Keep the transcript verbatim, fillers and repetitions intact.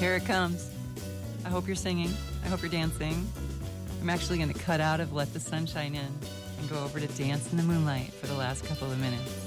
Here it comes. I hope you're singing. I hope you're dancing. I'm actually going to cut out of Let the Sunshine In and go over to Dance in the Moonlight for the last couple of minutes.